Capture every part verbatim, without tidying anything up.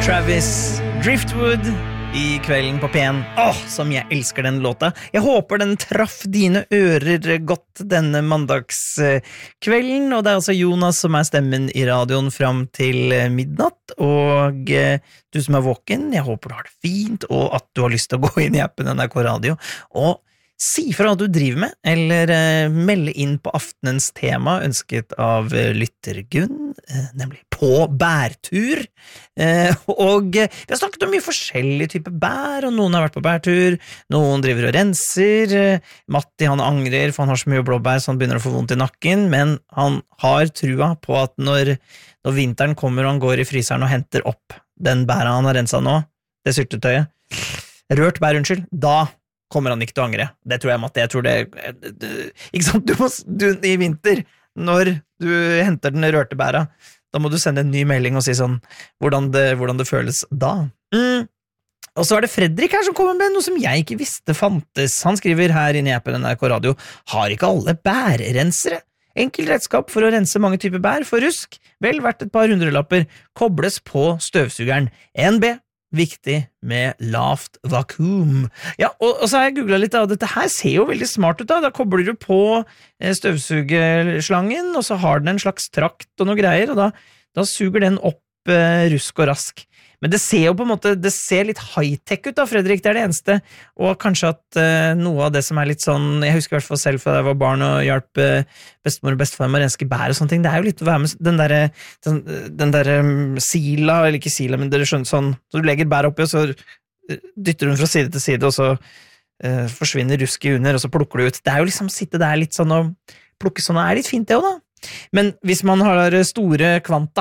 Travis Driftwood I kvelden på P en. Åh, som jeg elsker den låta. Jeg håper den traff dine ører godt denne mandagskvelden, og det er altså Jonas som er stemmen I radioen fram til midnatt, og eh, du som er våken, jeg håper du har det fint, og at du har lyst til å gå inn I appen N R K Radio, og si fra hva du driver med, eller eh, melde inn på aftenens tema ønsket av eh, lytter Gunn, eh, nemlig på bærtur. Eh, og eh, vi har snakket om mye forskjellige typer bær, og noen har vært på bærtur, noen driver og renser, eh, Matti han angrer, for han har så mye blåbær, så han begynner å få vondt I nakken, men han har trua på at når, når vinteren kommer og han går I fryseren og henter opp den bæra han har renset nå, det syltetøyet, rørt bær, unnskyld, da kommer han ikke til å angre. Det tror jeg, Matti. Jeg tror det, det ikke sant? Du må, du, I vinter, når du henter den rørte bæra, da må du sende en ny melding og si sånn, hvordan det, hvordan det føles da. Mm. Og så er det Fredrik her som kommer med noe som jeg ikke visste fantes. Han skriver her inne I appen N R K Radio, har ikke alle bærrensere? Enkelt redskap for å rense mange typer bær for rusk, vel verdt et par hundrelapper, kobles på støvsugeren. N B viktig med lavt vakuum. Ja, og, og så har jeg googlet litt av dette her, ser jo veldig smart ut da, da kobler du på eh, støvsugeslangen, og så har den en slags trakt og noe greier, og da, da suger den opp eh, rusk og rask. Men det ser jo på en måte, det ser litt high-tech ut da, Fredrik, det er det eneste, og kanskje at eh, noe av det som er litt sånn, jeg husker I hvert fall selv fra da jeg var barn og hjalp eh, bestemor og bestefar med å renske bær og sånne ting, det er jo litt å være med den der, den, den der um, sila, eller ikke sila, men dere skjønner sånn, så du legger bær oppi, og så dytter hun fra side til side, og så eh, forsvinner rusket under, og så plukker du ut. Det er jo liksom sitte der litt sånn og plukke sånn, og er litt fint det også da. Men hvis man har store kvanta,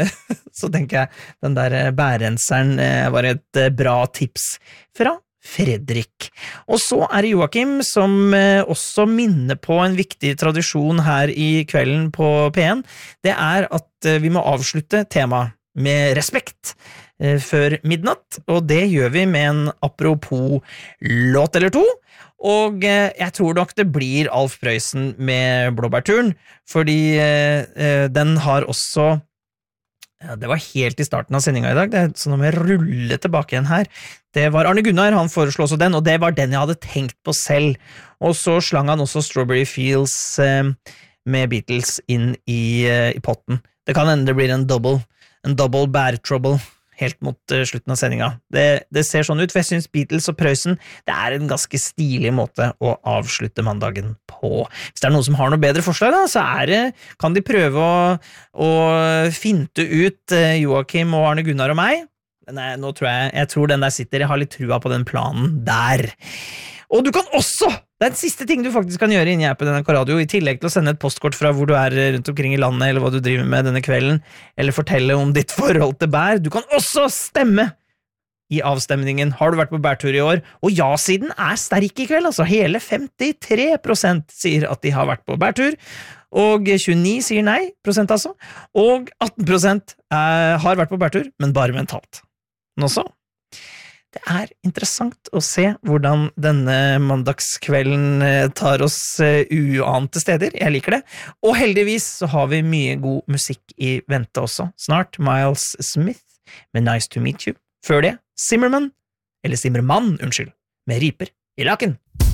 så tenker jeg den der bærrenseren var et bra tips fra Fredrik. Og så er det Joakim som også minner på en viktig tradisjon her I kvelden på P en. Det er at vi må avslutte temaet med respekt før midnatt, og det gjør vi med en apropos låt eller to. Og jeg tror nok det blir Alf Prøysen med Blåbærturen, fordi den har også Ja, det var helt I starten av sendingen I dag, det, så nå må jeg rulle tilbake igjen her. Det var Arne Gunnar, han foreslo også den, og det var den jeg hadde tenkt på selv. Og så slang han også Strawberry Fields eh, med Beatles inn I, eh, I potten. Det kan hende det blir en double, en double bad trouble helt mot uh, slutten av sendingen. Det, det ser sånn ut, for jeg synes Beatles og Prøysen, det er en ganske stilig måte å avslutte mandagen på. Hvis det er noen som har noe bedre forslag, da, så er det, kan de prøve å, å finte ut uh, Joakim og Arne Gunnar og meg. Nei, nå tror jeg, jeg tror den der sitter, jeg har litt trua på den planen der. Og du kan også, det er en siste ting du faktisk kan gjøre inni appen N R K Radio, I tillegg til å sende et postkort fra hvor du er rundt omkring I landet, eller hva du driver med denne kvelden, eller fortelle om ditt forhold til bær. Du kan også stemme I avstemningen. Har du vært på bærtur I år? Og ja-siden er sterk I kveld, altså hele femtitre prosent sier at de har vært på bærtur, og tjueni sier nei, prosent altså, og atten prosent er, har vært på bærtur, men bare mentalt. Nå så. Det er interessant å se hvordan denne mandagskvelden tar oss uante steder. Jeg liker det. Og heldigvis så har vi mye god musikk I vente også. Snart Miles Smith med Nice to Meet You. Før det, Zimmerman, eller Zimmermann, unnskyld, med Riper I laken.